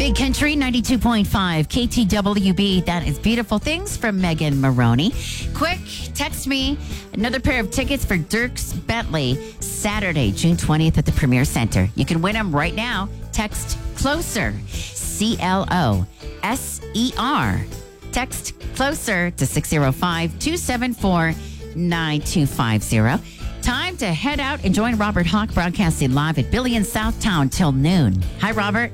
Big Country 92.5 KTWB. That is Beautiful Things from Megan Maroney. Quick, text me another pair of tickets for Dierks Bentley Saturday, June 20th at the Premier Center. You can win them right now. Text CLOSER, CLOSER. Text CLOSER to 605-274-9250. Time to head out and join Robert Hawk broadcasting live at Billy in Southtown till noon. Hi, Robert.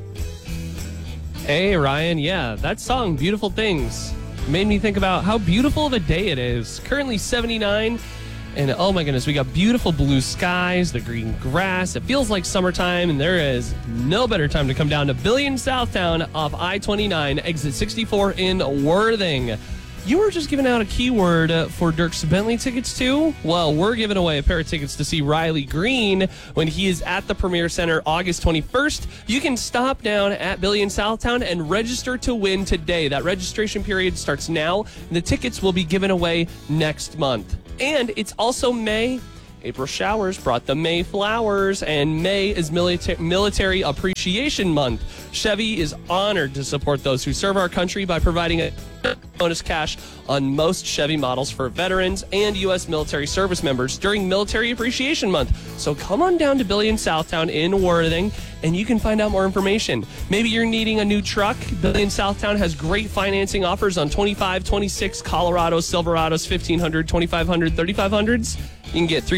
Hey, Ryan. Yeah, that song, Beautiful Things, made me think about how beautiful of a day it is. Currently 79, and oh my goodness, we got beautiful blue skies, the green grass. It feels like summertime, and there is no better time to come down to Billy in Southtown off I-29, exit 64 in Worthing. You were just giving out a keyword for Dierks Bentley tickets too? Well, we're giving away a pair of tickets to see Riley Green when he is at the Premier Center August 21st. You can stop down at Billy in Southtown and register to win today. That registration period starts now, and the tickets will be given away next month. And it's also May. April showers brought the May flowers, and May is Military Appreciation Month. Chevy is honored to support those who serve our country by providing a bonus cash on most Chevy models for veterans and U.S. military service members during Military Appreciation Month. So come on down to Billy in Southtown in Worthing, and you can find out more information. Maybe you're needing a new truck. Billy in Southtown has great financing offers on 25, 26 Colorados, Silverados, 1500, 2500, 3500s. You can get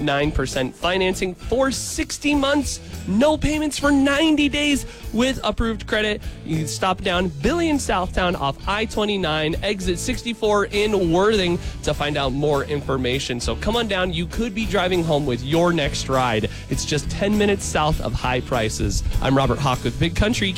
3.9% financing for 60 months, no payments for 90 days with approved credit. You can stop down Billy in Southtown off I-29, exit 64 in Worthing to find out more information. So come on down. You could be driving home with your next ride. It's just 10 minutes south of high prices. I'm Robert Hawk with Big Country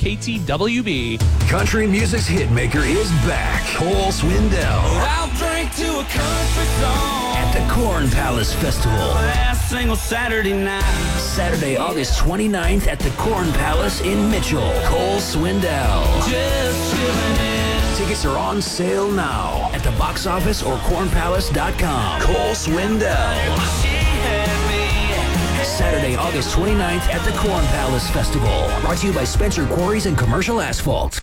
KTWB. Country music's hitmaker is back. Cole Swindell. I'll drink to a country song At the Corn Palace Festival. last single Saturday night. Saturday, August 29th at the Corn Palace in Mitchell. Cole Swindell. Just chilling in. Tickets are on sale now at the box office or cornpalace.com. Cole Swindell. She had me. Saturday, August 29th at the Corn Palace Festival. Brought to you by Spencer Quarries and Commercial Asphalt.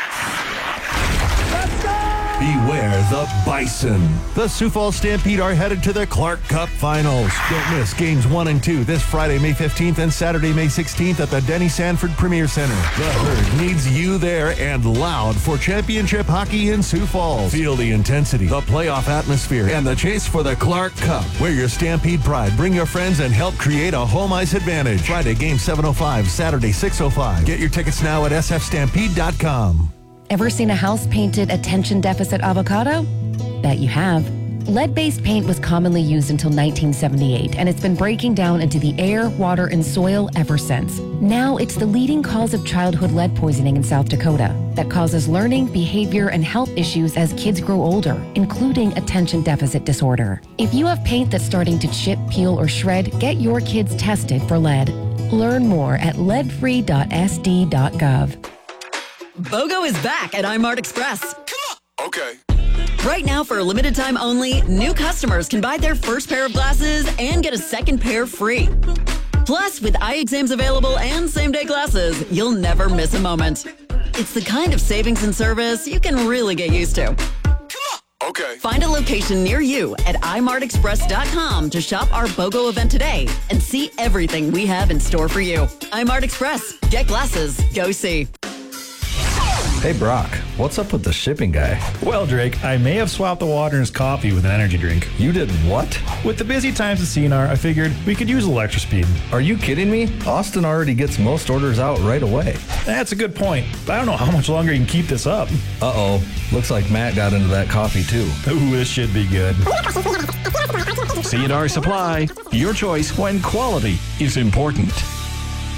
Beware the Bison. The Sioux Falls Stampede are headed to the Clark Cup Finals. Don't miss games 1 and 2 this Friday, May 15th and Saturday, May 16th at the Denny Sanford Premier Center. The Herd needs you there and loud for championship hockey in Sioux Falls. Feel the intensity, the playoff atmosphere, and the chase for the Clark Cup. Wear your Stampede pride, bring your friends, and help create a home ice advantage. Friday, game 7:05, Saturday, 6:05. Get your tickets now at sfstampede.com. Ever seen a house painted attention deficit avocado? Bet you have. Lead-based paint was commonly used until 1978, and it's been breaking down into the air, water, and soil ever since. Now it's the leading cause of childhood lead poisoning in South Dakota that causes learning, behavior, and health issues as kids grow older, including attention deficit disorder. If you have paint that's starting to chip, peel, or shred, get your kids tested for lead. Learn more at leadfree.sd.gov. BOGO is back at iMart Express. Okay. Right now, for a limited time only, new customers can buy their first pair of glasses and get a second pair free. Plus, with eye exams available and same-day glasses, you'll never miss a moment. It's the kind of savings and service you can really get used to. Okay. Find a location near you at imartexpress.com to shop our BOGO event today and see everything we have in store for you. iMart Express. Get glasses. Go see. Hey, Brock, what's up with the shipping guy? Well, Drake, I may have swapped the water in his coffee with an energy drink. You did what? With the busy times at CNR, I figured we could use a little extra speed. Are you kidding me? Austin already gets most orders out right away. That's a good point, but I don't know how much longer you can keep this up. Uh-oh. Looks like Matt got into that coffee, too. Ooh, this should be good. CNR Supply, your choice when quality is important.